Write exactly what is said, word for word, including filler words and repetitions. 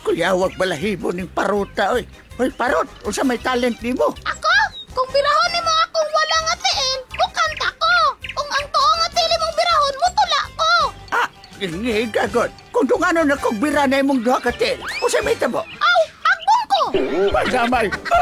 Kuyawag balahibo ning paruta, oy. Oy, parot, unsa may talent nimo? Ako? Kung birahon ni mo akong wala nga tiin, mukanta ko. Kung ang tuo nga tili mong birahon, mutula ko. Ah, hindi, gagot. Kung dungano na kong bira na imong duha ka til, unsa may tabo? Aw, agbong ko. Pasamay!